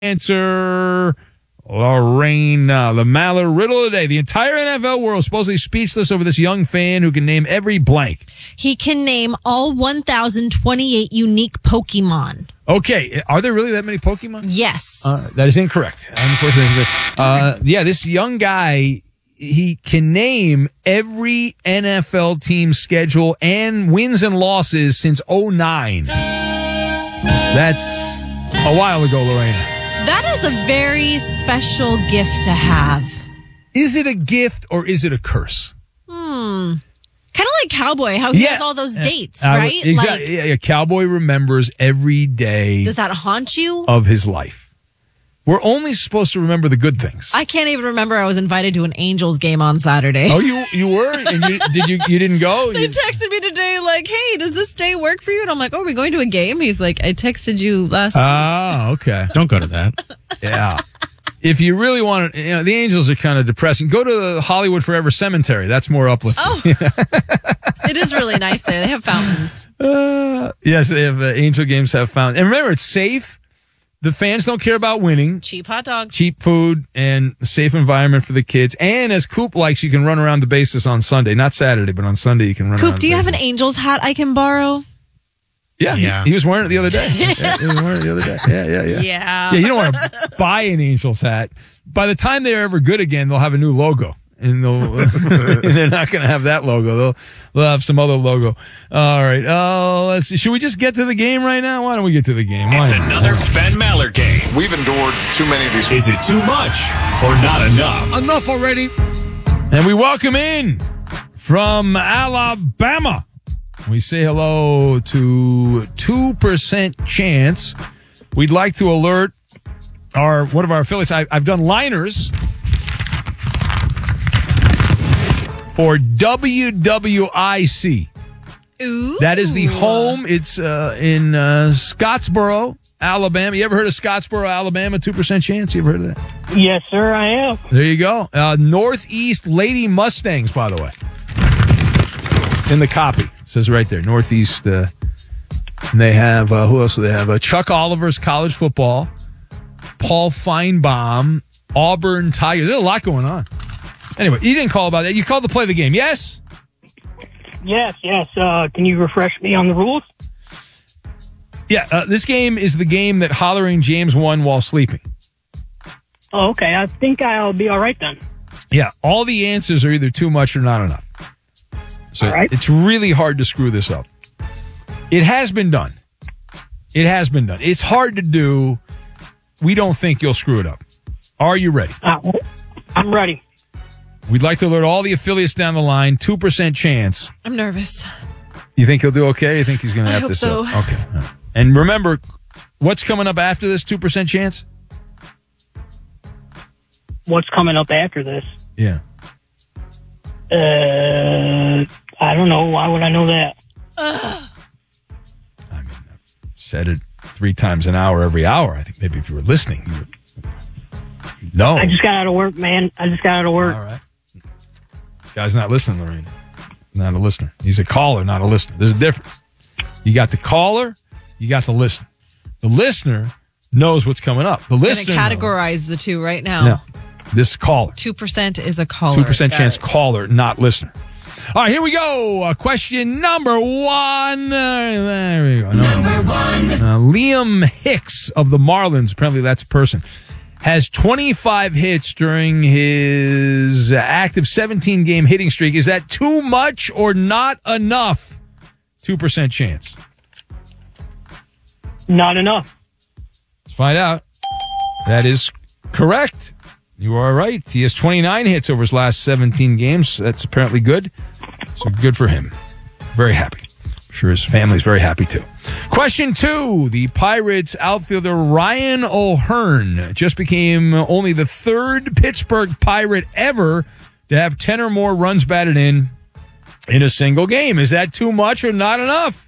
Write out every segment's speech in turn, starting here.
answer, Lorraine. The Maller riddle of the day. The entire NFL world is supposedly speechless over this young fan who can name every blank. He can name all 1,028 unique Pokemon. Okay, are there really that many Pokemon? Yes. That is incorrect. Unfortunately, this young guy, he can name every NFL team schedule and wins and losses since 2009. That's a while ago, Lorena. That is a very special gift to have. Is it a gift or is it a curse? Kind of like Cowboy, how he has all those dates, right? Exactly. Like, Cowboy remembers every day. Does that haunt you? Of his life. We're only supposed to remember the good things. I can't even remember I was invited to an Angels game on Saturday. Oh, you were? And you didn't go? They texted me today like, hey, does this day work for you? And I'm like, oh, are we going to a game? He's like, I texted you last week. Oh, okay. Don't go to that. Yeah. If you really want to, the Angels are kind of depressing. Go to the Hollywood Forever Cemetery. That's more uplifting. Oh, it is really nice there. They have fountains. Yes, they have Angel games have fountains. And remember, it's safe. The fans don't care about winning. Cheap hot dogs. Cheap food and a safe environment for the kids. And as Coop likes, you can run around the bases on Sunday. Not Saturday, but on Sunday you can run around. Coop, do you have an Angels hat I can borrow? Yeah. He was wearing it the other day. Yeah, you don't want to buy an Angels hat. By the time they're ever good again, they'll have a new logo. And they're not going to have that logo. They'll have some other logo. All right. Let's see. Should we just get to the game right now? Why don't we get to the game? It's another Ben Maller game. We've endured too many of these. Is it too much or not enough? Enough already. And we welcome in from Alabama. We say hello to 2% Chance. We'd like to alert one of our affiliates. I've done liners for WWIC. Ooh. That is the home. It's in Scottsboro, Alabama. You ever heard of Scottsboro, Alabama? 2% Chance. You ever heard of that? Yes, sir, I have. There you go. Northeast Lady Mustangs, by the way. It's in the copy. It says right there, Northeast. And they have, who else do they have? Chuck Oliver's college football. Paul Feinbaum, Auburn Tigers. There's a lot going on. Anyway, you didn't call about that. You called to play the game, yes? Yes. Can you refresh me on the rules? Yeah, this game is the game that Hollering James won while sleeping. Oh, okay. I think I'll be all right then. Yeah, all the answers are either too much or not enough. So all right. It's really hard to screw this up. It has been done. It's hard to do. We don't think you'll screw it up. Are you ready? I'm ready. We'd like to alert all the affiliates down the line. 2% Chance. I'm nervous. You think he'll do okay? You think he's going to have hope this so. up? Okay. All right. And remember, what's coming up after this 2% Chance? What's coming up after this? Yeah. I don't know. Why would I know that? I mean, I've said it 3 times an hour every hour. I think maybe if you were listening, you would know. I just got out of work, man. All right. Guy's not listening, Lorena. Not a listener. He's a caller, not a listener. There's a difference. You got the caller, you got the listener. The listener knows what's coming up. The listener I'm going to categorize the two right now. No. This caller. 2% is a caller. 2% chance caller, not listener. All right, here we go. Question number 1. There we go. Number 1. Liam Hicks of the Marlins, apparently that's a person, has 25 hits during his active 17-game hitting streak. Is that too much or not enough? 2% chance. Not enough. Let's find out. That is correct. You are right. He has 29 hits over his last 17 games. That's apparently good. So good for him. Very happy. I'm sure his family's very happy too. Question 2. The Pirates outfielder Ryan O'Hearn just became only the 3rd Pittsburgh Pirate ever to have 10 or more runs batted in a single game. Is that too much or not enough?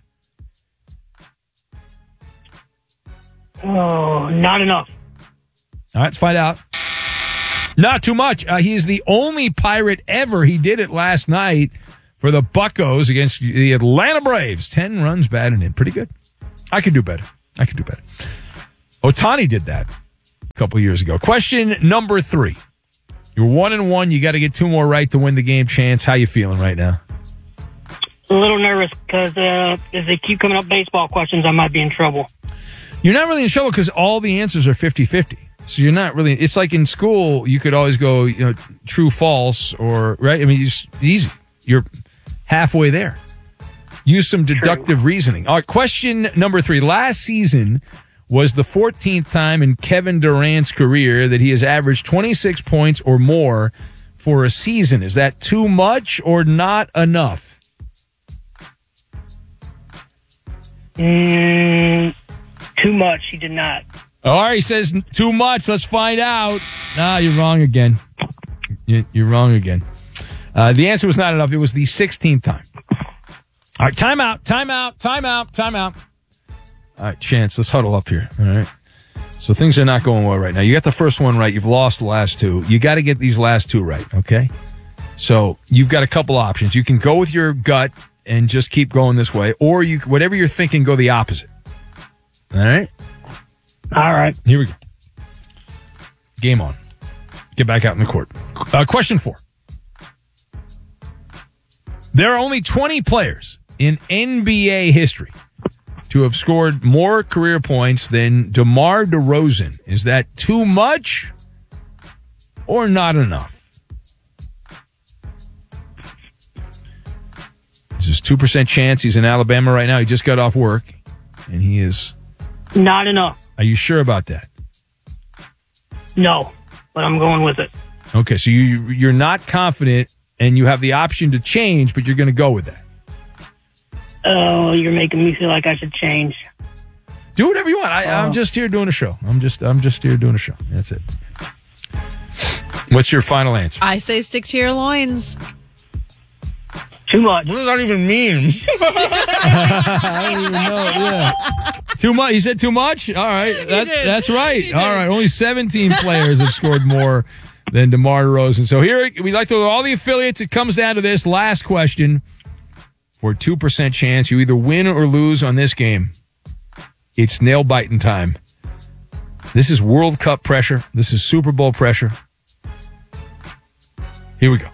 Oh, not enough. All right, let's find out. Not too much. He is the only Pirate ever. He did it last night for the Buccos against the Atlanta Braves. 10 runs batted in. Pretty good. I could do better. Ohtani did that. a couple years ago. Question number 3. You're 1-1. You got to get 2 more right to win the game. Chance, how you feeling right now? A little nervous because if they keep coming up baseball questions, I might be in trouble. You're not really in trouble because all the answers are 50-50. So you're not really. It's like in school, you could always go, true, false, or right. I mean, it's easy. You're halfway there. Use some deductive reasoning. All right, question number 3. Last season was the 14th time in Kevin Durant's career that he has averaged 26 points or more for a season. Is that too much or not enough? Too much. He did not. All right, he says too much. Let's find out. Nah, you're wrong again. You're wrong again. The answer was not enough. It was the 16th time. All right, time out. All right, Chance, let's huddle up here. All right. So things are not going well right now. You got the first one right. You've lost the last 2. You got to get these last 2 right, okay? So you've got a couple options. You can go with your gut and just keep going this way, or you, whatever you're thinking, go the opposite. All right? All right. Here we go. Game on. Get back out in the court. Question 4. There are only 20 players in NBA history to have scored more career points than DeMar DeRozan. Is that too much or not enough? There's a 2% chance he's in Alabama right now. He just got off work, and he is... Not enough. Are you sure about that? No, but I'm going with it. Okay, so you're not confident, and you have the option to change, but you're going to go with that. Oh, you're making me feel like I should change. Do whatever you want. I'm just here doing a show. I'm just here doing a show. That's it. What's your final answer? I say stick to your loins. Too much. What does that even mean? I don't even know. Yeah. Too much. He said too much? All right. That's right. All right. Only 17 players have scored more than DeMar DeRozan. So here, we like to all the affiliates. It comes down to this last question. For a 2% chance, you either win or lose on this game. It's nail-biting time. This is World Cup pressure. This is Super Bowl pressure. Here we go.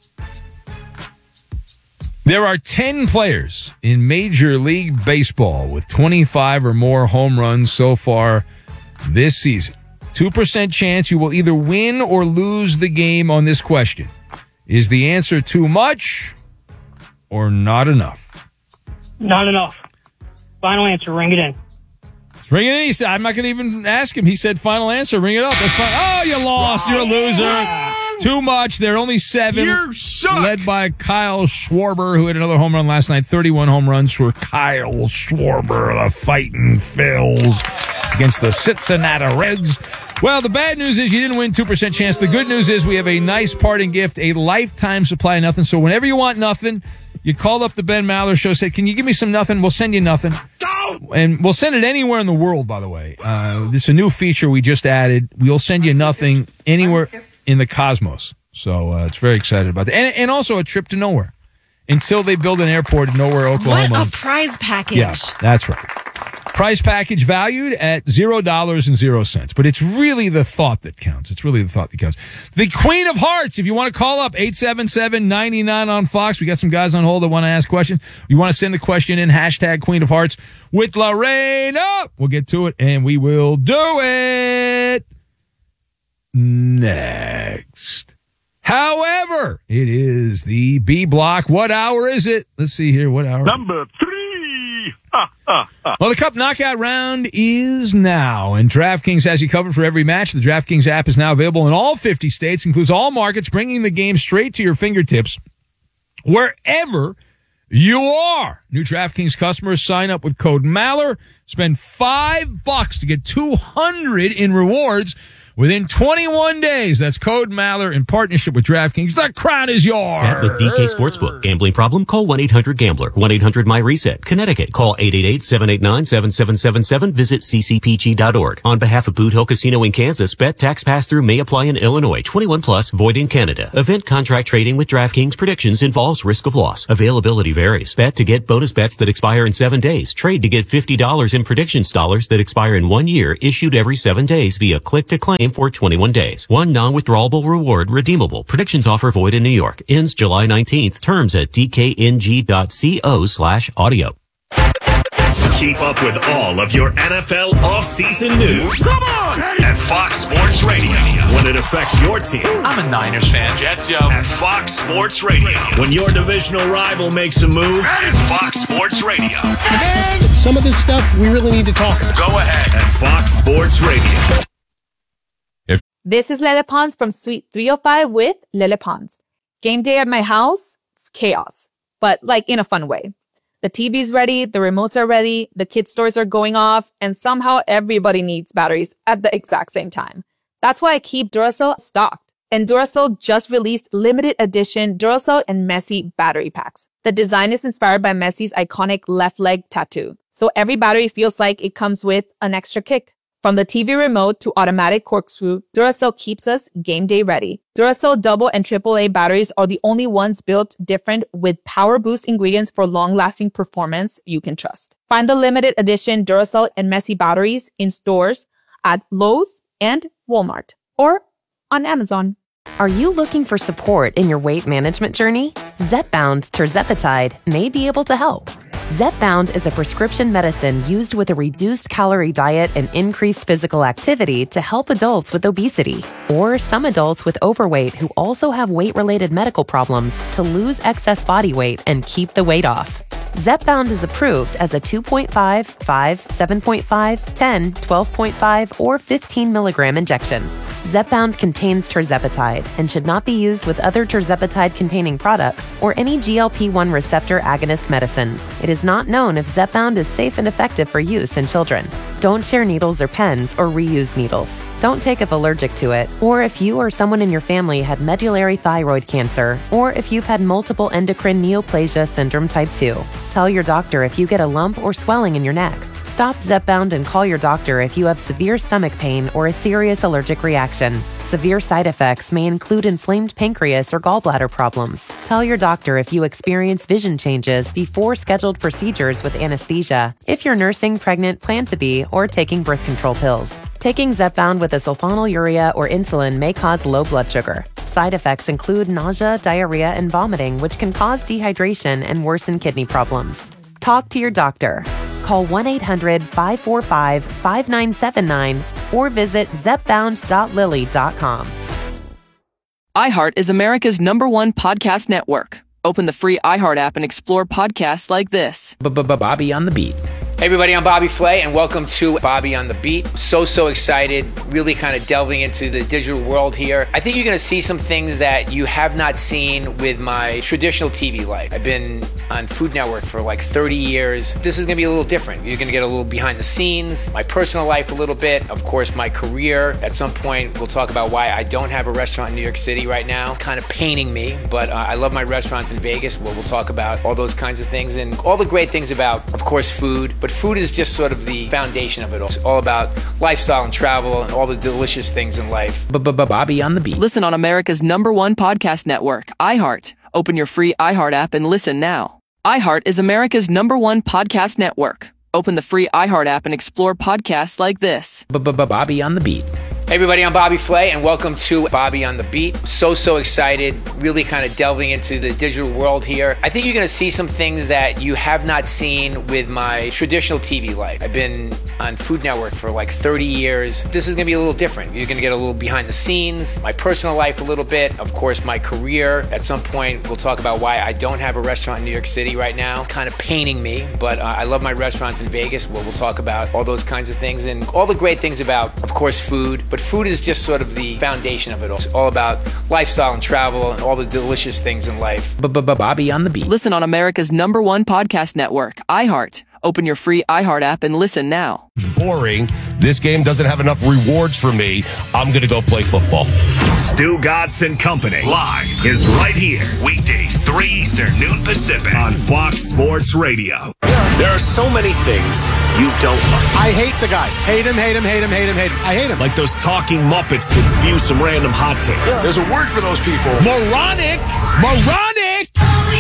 There are 10 players in Major League Baseball with 25 or more home runs so far this season. 2% chance you will either win or lose the game on this question. Is the answer too much or not enough? Not enough. Final answer. Ring it in. Ring it in. He said, I'm not going to even ask him. He said, final answer. Ring it up. That's fine. Oh, you lost. You're a loser. Too much. There are only 7. You suck. Led by Kyle Schwarber, who had another home run last night. 31 home runs for Kyle Schwarber, the Fighting Phils against the Cincinnati Reds. Well, the bad news is you didn't win 2% chance. The good news is we have a nice parting gift, a lifetime supply of nothing. So whenever you want nothing, you call up the Ben Maller Show, say, can you give me some nothing? We'll send you nothing. And we'll send it anywhere in the world, by the way. This is a new feature we just added. We'll send you nothing anywhere in the cosmos. So it's very excited about that. And also a trip to nowhere until they build an airport in Nowhere, Oklahoma. What a prize package. Yeah, that's right. Price package valued at $0.00. But it's really the thought that counts. It's really the thought that counts. The Queen of Hearts, if you want to call up, 877-99 on Fox. We got some guys on hold that want to ask questions. You want to send the question in, hashtag Queen of Hearts with Lorena. We'll get to it, and we will do it next. However, it is the B block. What hour is it? Let's see here. What hour? Number 3. Well, the Cup knockout round is now, and DraftKings has you covered for every match. The DraftKings app is now available in all 50 states, includes all markets, bringing the game straight to your fingertips wherever you are. New DraftKings customers sign up with code Maller, spend $5 to get $200 in rewards within 21 days. That's code Maller in partnership with DraftKings. The crown is yours. Bet with DK Sportsbook. Gambling problem? Call 1-800-GAMBLER. 1-800-MY-RESET. Connecticut. Call 888-789-7777. Visit ccpg.org. On behalf of Boot Hill Casino in Kansas, bet tax pass-through may apply in Illinois. 21 plus, void in Canada. Event contract trading with DraftKings predictions involves risk of loss. Availability varies. Bet to get bonus bets that expire in 7 days. Trade to get $50 in predictions dollars that expire in 1 year, issued every 7 days via click to claim for 21 days. One non-withdrawable reward redeemable. Predictions offer void in New York. Ends July 19th. Terms at dkng.co/audio. Keep up with all of your NFL offseason news. Come on! At Fox Sports Radio. When it affects your team. I'm a Niners fan. Jets, yo. At Fox Sports Radio. When your divisional rival makes a move. That is Fox Sports Radio. And some of this stuff we really need to talk about. Go ahead. At Fox Sports Radio. This is Lele Pons from Suite 305 with Lele Pons. Game day at my house, it's chaos, but like in a fun way. The TV's ready, the remotes are ready, the kids' toys are going off, and somehow everybody needs batteries at the exact same time. That's why I keep Duracell stocked. And Duracell just released limited edition Duracell and Messi battery packs. The design is inspired by Messi's iconic left leg tattoo. So every battery feels like it comes with an extra kick. From the TV remote to automatic corkscrew, Duracell keeps us game day ready. Duracell double and AAA batteries are the only ones built different with power boost ingredients for long-lasting performance you can trust. Find the limited edition Duracell and Messi batteries in stores at Lowe's and Walmart or on Amazon. Are you looking for support in your weight management journey? Zepbound tirzepatide may be able to help. Zepbound is a prescription medicine used with a reduced calorie diet and increased physical activity to help adults with obesity or some adults with overweight who also have weight-related medical problems to lose excess body weight and keep the weight off. Zepbound is approved as a 2.5, 5, 7.5, 10, 12.5, or 15 milligram injection. Zepbound contains tirzepatide and should not be used with other tirzepatide-containing products or any GLP-1 receptor agonist medicines. It is not known if Zepbound is safe and effective for use in children. Don't share needles or pens or reuse needles. Don't take if allergic to it, or if you or someone in your family had medullary thyroid cancer, or if you've had multiple endocrine neoplasia syndrome type 2. Tell your doctor if you get a lump or swelling in your neck. Stop Zepbound and call your doctor if you have severe stomach pain or a serious allergic reaction. Severe side effects may include inflamed pancreas or gallbladder problems. Tell your doctor if you experience vision changes before scheduled procedures with anesthesia, if you're nursing, pregnant, plan to be, or taking birth control pills. Taking Zepbound with a sulfonylurea or insulin may cause low blood sugar. Side effects include nausea, diarrhea, and vomiting, which can cause dehydration and worsen kidney problems. Talk to your doctor. Call 1-800-545-5979 or visit zepbound.lily.com. iHeart is America's #1 podcast network. Open the free iHeart app and explore podcasts like this. Bobby on the Beat. Hey everybody, I'm Bobby Flay and welcome to Bobby on the Beat. So excited, really kind of delving into the digital world here. I think you're going to see some things that you have not seen with my traditional TV life. I've been on Food Network for like 30 years. This is going to be a little different. You're going to get a little behind the scenes, my personal life a little bit, of course my career. At some point we'll talk about why I don't have a restaurant in New York City right now. Kind of paining me, but I love my restaurants in Vegas. We'll talk about all those kinds of things and all the great things about, of course, food. But food is just sort of the foundation of it all. It's all about lifestyle and travel and all the delicious things in life. Bobby on the Beat. Listen on America's #1 podcast network, iHeart. Open your free iHeart app and listen now. iHeart is America's #1 podcast network. Open the free iHeart app and explore podcasts like this. Bobby on the Beat. Hey everybody, I'm Bobby Flay and welcome to Bobby on the Beat. So excited, really kind of delving into the digital world here. I think you're going to see some things that you have not seen with my traditional TV life. I've been on Food Network for like 30 years. This is going to be a little different. You're going to get a little behind the scenes, my personal life a little bit, of course my career. At some point we'll talk about why I don't have a restaurant in New York City right now. Kind of paining me, but I love my restaurants in Vegas. We'll talk about all those kinds of things and all the great things about, of course, food. But food is just sort of the foundation of it all. It's all about lifestyle and travel and all the delicious things in life. Bobby on the Beat. Listen on America's #1 podcast network, iHeart. Open your free iHeart app and listen now. Boring. This game doesn't have enough rewards for me. I'm going to go play football. Stu Godson Company live is right here. Weekdays, 3 Eastern, noon Pacific on Fox Sports Radio. There are so many things you don't like. I hate the guy. Hate him, hate him, hate him, hate him, hate him. I hate him. Like those talking Muppets that spew some random hot takes. Yeah. There's a word for those people. Moronic! Moronic!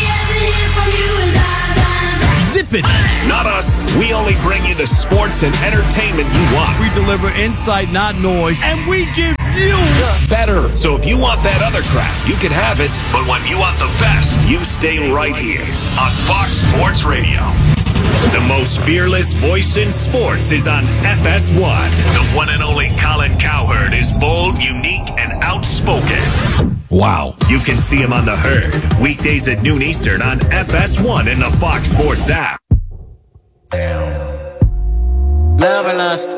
Zip it! Not us. We only bring you the sports and entertainment you want. We deliver insight, not noise, and we give you better. So if you want that other crap, you can have it. But when you want the best, you stay right here on Fox Sports Radio. The most fearless voice in sports is on FS1. The one and only Colin Cowherd is bold, unique, and outspoken. Wow. You can see him on The Herd, weekdays at noon Eastern on FS1 and the Fox Sports app. Love and lust.